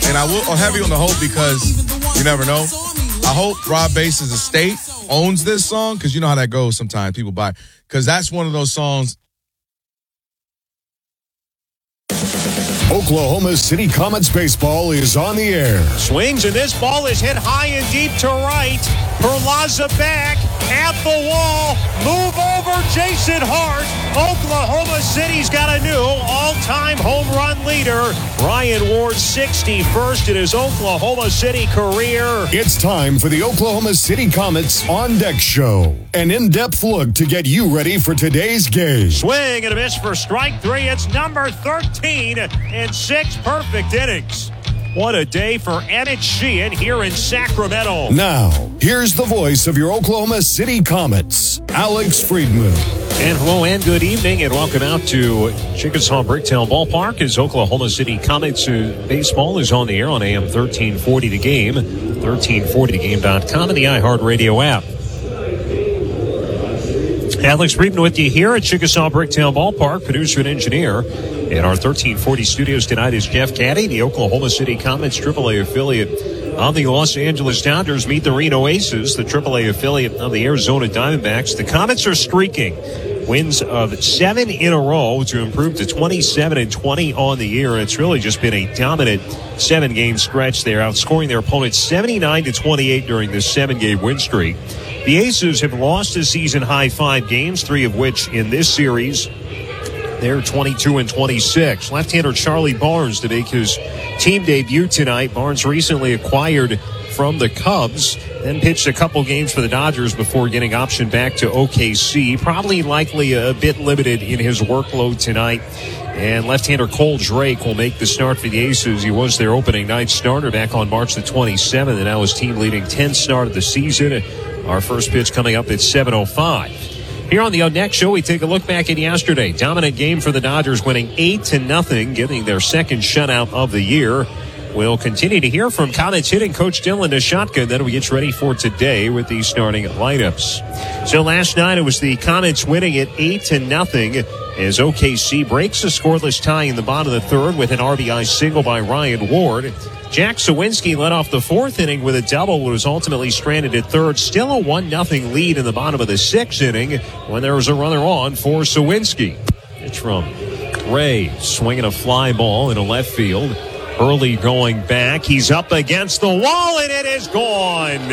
And I'll have you on the hope because you never know. I hope Rob Base's estate owns this song because you know how that goes sometimes. People buy because that's one of those songs. Oklahoma City Comets baseball is on the air. Swings, and this ball is hit high and deep to right. Perlaza back at the wall. Move over, Jason Hart. Oklahoma City's got a new all-time home run leader. Ryan Ward, 61st in his Oklahoma City career. It's time for the Oklahoma City Comets On Deck Show. An in-depth look to get you ready for today's game. Swing and a miss for strike three. It's number 13 in 6 perfect innings. What a day for Emmett Sheehan here in Sacramento. Now, here's the voice of your Oklahoma City Comets, Alex Friedman. And hello and good evening and welcome out to Chickasaw Bricktown Ballpark as Oklahoma City Comets baseball is on the air on AM 1340 The Game, 1340thegame.com, and the iHeartRadio app. Alex Friedman with you here at Chickasaw Bricktown Ballpark, producer and engineer. In our 1340 studios tonight is Jeff Caddy. The Oklahoma City Comets AAA affiliate of the Los Angeles Dodgers meet the Reno Aces, the AAA affiliate of the Arizona Diamondbacks. The Comets are streaking. Wins of 7 in a row to improve to 27-20 on the year. It's really just been a dominant 7-game stretch there, outscoring their opponents 79-28 during this 7-game win streak. The Aces have lost a season-high 5 games, 3 of which in this series. They're 22-26. Left-hander Charlie Barnes to make his team debut tonight. Barnes recently acquired from the Cubs, then pitched a couple games for the Dodgers before getting optioned back to OKC. Probably likely a bit limited in his workload tonight. And left-hander Cole Drake will make the start for the Aces. He was their opening night starter back on March the 27th, and now his team-leading 10th start of the season. Our first pitch coming up at 7:05. Here on the On Deck Show, we take a look back at yesterday. Dominant game for the Dodgers, winning 8-0, getting their second shutout of the year. We'll continue to hear from Comets hitting coach Dylan Nishotka. Then we get ready for today with the starting lineups. So last night it was the Comets winning at 8-0 as OKC breaks a scoreless tie in the bottom of the third with an RBI single by Ryan Ward. Jack Sawinski led off the 4th inning with a double, but was ultimately stranded at third. Still a 1-0 lead in the bottom of the 6th inning when there was a runner on for Sawinski. Pitch from Ray, swinging a fly ball into left field. Early going back. He's up against the wall, and it is gone.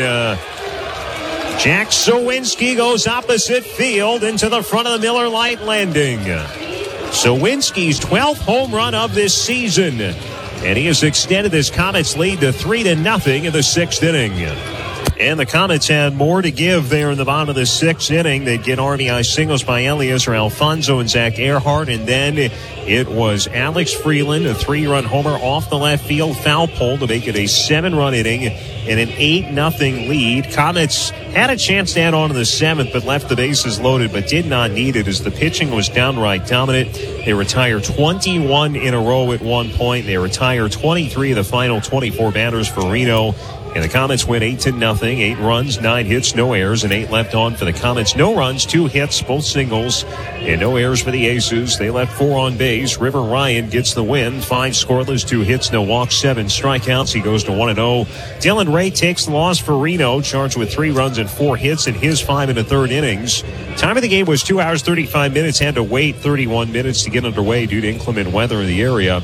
Jack Sawinski goes opposite field into the front of the Miller Lite landing. Sawinski's 12th home run of this season. And he has extended this Comets lead to 3-0 in the 6th inning. And the Comets had more to give there in the bottom of the 6th inning. They'd get RBI singles by Eliezer Alfonso and Zach Earhart. And then it was Alex Freeland, a 3-run homer off the left field foul pole to make it a 7-run inning and an 8-0 lead. Comets had a chance to add on to the 7th, but left the bases loaded, but did not need it as the pitching was downright dominant. They retired 21 in a row at one point. They retired 23 of the final 24 batters for Reno. And the Comets win 8-0, 8 runs, 9 hits, no errors, and 8 left on for the Comets. No runs, 2 hits, both singles, and no errors for the Aces. They left 4 on base. River Ryan gets the win. 5 scoreless, 2 hits, no walks, 7 strikeouts. He goes to 1-0. Dylan Ray takes the loss for Reno, charged with 3 runs and 4 hits in his 5 1/3 innings. Time of the game was 2 hours, 35 minutes. Had to wait 31 minutes to get underway due to inclement weather in the area.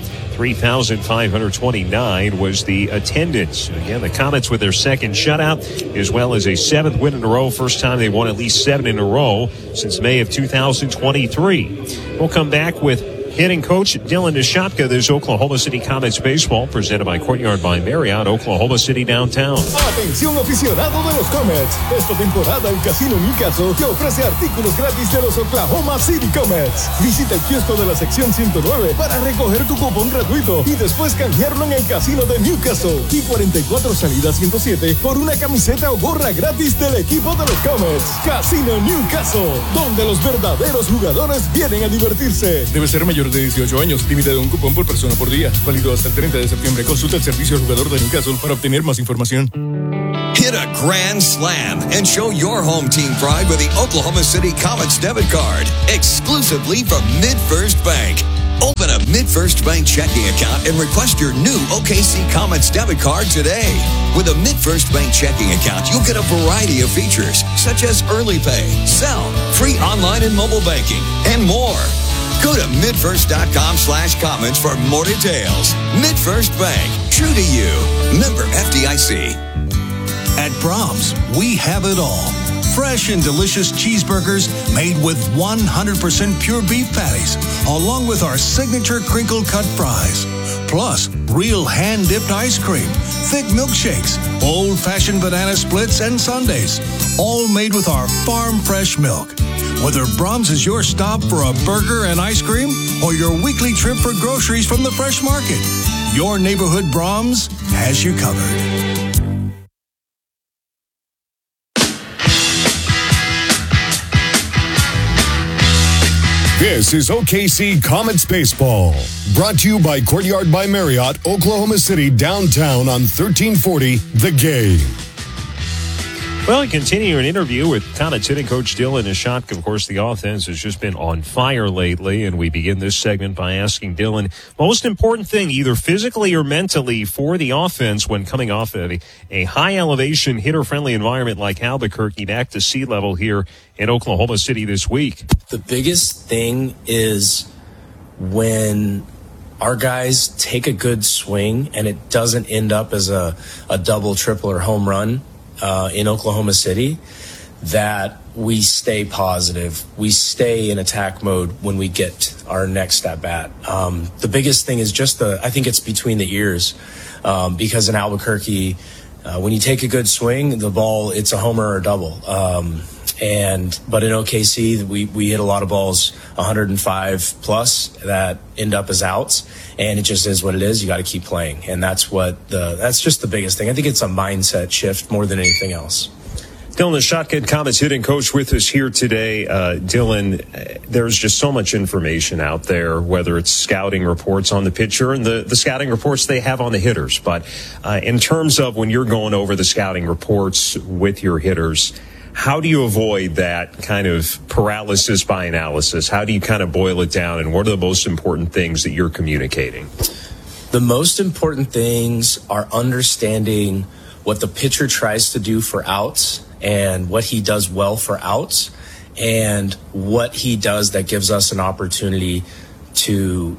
3,529 was the attendance. Again, the Comets with their second shutout, as well as a 7th win in a row. First time they won at least 7 in a row since May of 2023. We'll come back with hitting coach Dylan Nishotka. There's Oklahoma City Comets baseball, presented by Courtyard by Marriott, Oklahoma City downtown. Atención aficionado de los Comets. Esta temporada el Casino Newcastle te ofrece artículos gratis de los Oklahoma City Comets. Visita el kiosco de la sección 109 para recoger tu cupón gratuito y después canjearlo en el Casino de Newcastle. Y 44 salidas 107 por una camiseta o gorra gratis del equipo de los Comets. Casino Newcastle, donde los verdaderos jugadores vienen a divertirse. Debe ser mayor de 18 años, límite de un cupón por persona por día, válido hasta el 30 de septiembre. Consulta el servicio al jugador de Newcastle para obtener más información. Hit a grand slam and show your home team pride with the Oklahoma City Comets debit card, exclusively from MidFirst Bank. Open a MidFirst Bank checking account and request your new OKC Comets debit card today. With a MidFirst Bank checking account, you'll get a variety of features, such as early pay, sell, free online and mobile banking, and more. Go to midfirst.com/comments for more details. MidFirst Bank, true to you. Member FDIC. At Brahms, we have it all. Fresh and delicious cheeseburgers made with 100% pure beef patties, along with our signature crinkle cut fries. Plus, real hand-dipped ice cream, thick milkshakes, old-fashioned banana splits, and sundaes, all made with our farm-fresh milk. Whether Brahms is your stop for a burger and ice cream or your weekly trip for groceries from the fresh market, your neighborhood Brahms has you covered. This is OKC Comets Baseball, brought to you by Courtyard by Marriott, Oklahoma City, downtown on 1340 The Game. Well, continue an interview with Comets hitting coach Dylan Neshotko. Of course, the offense has just been on fire lately, and we begin this segment by asking Dylan, most important thing, either physically or mentally, for the offense when coming off of a high-elevation, hitter-friendly environment like Albuquerque back to sea level here in Oklahoma City this week. The biggest thing is when our guys take a good swing and it doesn't end up as a double, triple, or home run in Oklahoma City, that we stay positive. We stay in attack mode when we get our next at bat. The biggest thing is just I think it's between the ears, because in Albuquerque, when you take a good swing, the ball, it's a homer or a double. But in OKC, we hit a lot of balls 105 plus that end up as outs, and it just is what it is. You got to keep playing, and that's just the biggest thing. I think it's a mindset shift more than anything else. Dylan Neshotko, Comets hitting coach, with us here today. Dylan, there's just so much information out there, whether it's scouting reports on the pitcher and the scouting reports they have on the hitters. But in terms of when you're going over the scouting reports with your hitters, how do you avoid that kind of paralysis by analysis? How do you kind of boil it down, and what are the most important things that you're communicating? The most important things are understanding what the pitcher tries to do for outs and what he does well for outs and what he does that gives us an opportunity to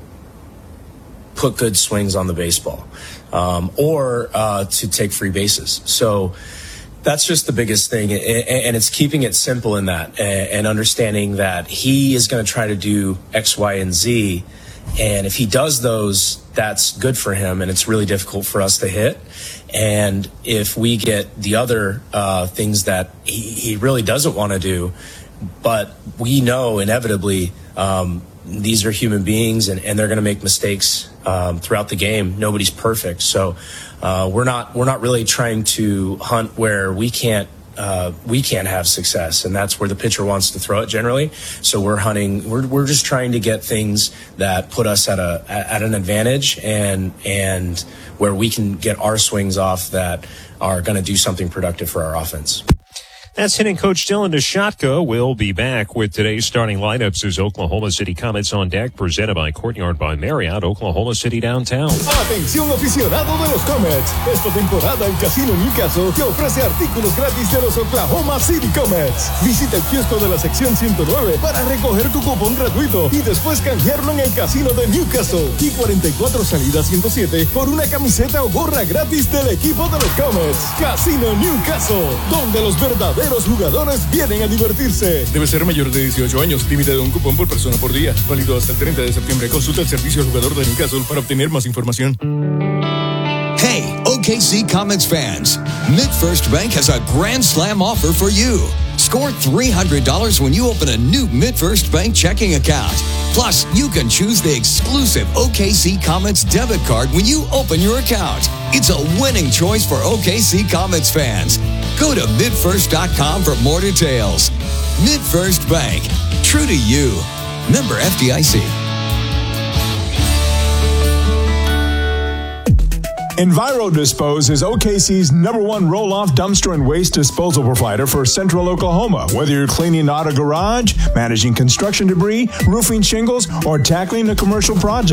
put good swings on the baseball, or to take free bases. So that's just the biggest thing, and it's keeping it simple in that, and understanding that he is going to try to do X, Y, and Z, and if he does those, that's good for him, and it's really difficult for us to hit. And if we get the other things that he really doesn't want to do, but we know inevitably these are human beings, and they're going to make mistakes throughout the game. Nobody's perfect, so we're not really trying to hunt where we can't have success, and that's where the pitcher wants to throw it generally. So we're hunting. We're just trying to get things that put us at an advantage, and where we can get our swings off that are going to do something productive for our offense. That's hitting coach Dylan Neshotko. We'll be back with today's starting lineups as Oklahoma City Comets on deck, presented by Courtyard by Marriott, Oklahoma City downtown. Atención aficionado de los Comets. Esta temporada el Casino Newcastle te ofrece artículos gratis de los Oklahoma City Comets. Visita el kiosco de la sección 109 para recoger tu cupón gratuito y después canjearlo en el Casino de Newcastle. Y 44 salida 107 por una camiseta o gorra gratis del equipo de los Comets. Casino Newcastle, donde los verdaderos jugadores vienen a divertirse. Debe ser mayor de 18 años. Límite de un cupón por persona por día. Válido hasta el 30 de septiembre. Consulta el servicio al jugador de Newcastle para obtener más información. Hey, OKC Comets fans, MidFirst Bank has a Grand Slam offer for you. Score $300 when you open a new MidFirst Bank checking account. Plus, you can choose the exclusive OKC Comets debit card when you open your account. It's a winning choice for OKC Comets fans. Go to midfirst.com for more details. MidFirst Bank, true to you. Member FDIC. EnviroDispose is OKC's #1 roll-off dumpster and waste disposal provider for Central Oklahoma. Whether you're cleaning out a garage, managing construction debris, roofing shingles, or tackling a commercial project,